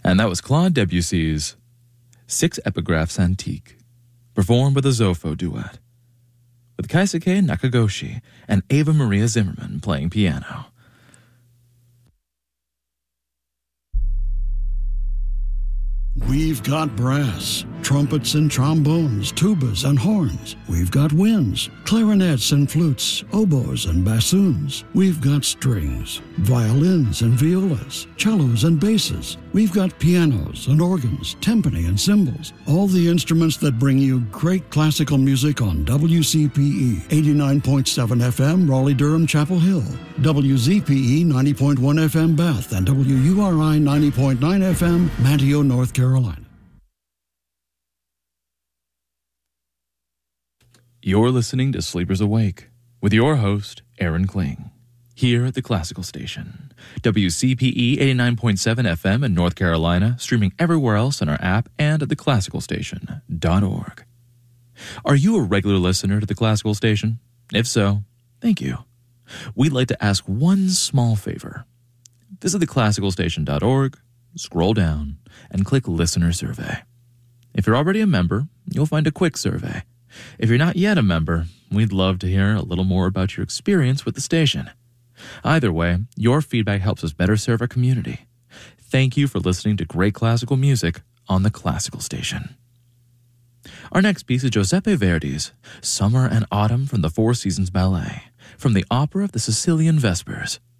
And that was Claude Debussy's Six Epigraphs Antique, performed with a Zofo duet, with Keisuke Nakagoshi and Ava Maria Zimmerman playing piano. We've got brass, trumpets and trombones, tubas and horns. We've got winds, clarinets and flutes, oboes and bassoons. We've got strings, violins and violas, cellos and basses. We've got pianos and organs, timpani and cymbals. All the instruments that bring you great classical music on WCPE 89.7 FM, Raleigh-Durham, Chapel Hill, WZPE 90.1 FM, Bath, and WURI 90.9 FM, Manteo, North Carolina. You're listening to Sleepers Awake with your host, Aaron Kling, here at the Classical Station, WCPE 89.7 FM in North Carolina, streaming everywhere else on our app and at theclassicalstation.org. Are you a regular listener to the Classical Station? If so, thank you. We'd like to ask one small favor. Visit theclassicalstation.org, scroll down, and click Listener Survey. If you're already a member, you'll find a quick survey. If you're not yet a member, we'd love to hear a little more about your experience with the station. Either way, your feedback helps us better serve our community. Thank you for listening to great classical music on the Classical Station. Our next piece is Giuseppe Verdi's Summer and Autumn from the Four Seasons Ballet, from the opera of the Sicilian Vespers.